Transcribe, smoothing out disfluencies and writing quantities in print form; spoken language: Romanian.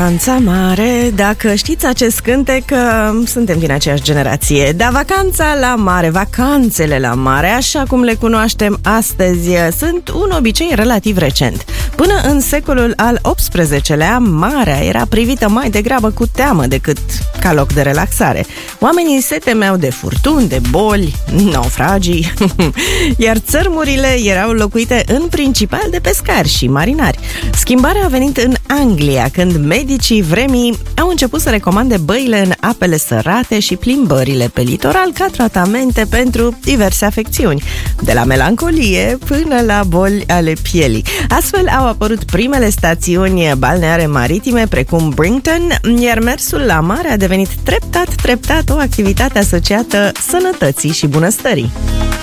vacanța mare. Dacă știți acest cântec, suntem din aceeași generație. Dar vacanța la mare, vacanțele la mare, așa cum le cunoaștem astăzi, sunt un obicei relativ recent. Până în secolul al XVIII-lea, marea era privită mai degrabă cu teamă decât ca loc de relaxare. Oamenii se temeau de furtuni, de boli, naufragii, iar țărmurile erau locuite în principal de pescari și marinari. Schimbarea a venit în Anglia, când medicii vremii au început să recomande băile în apele sărate și plimbările pe litoral ca tratamente pentru diverse afecțiuni, de la melancolie până la boli ale pielii. Astfel au apărut primele stațiuni balneare maritime, precum Brington, iar mersul la mare a devenit treptat o activitate asociată sănătății și bunăstării.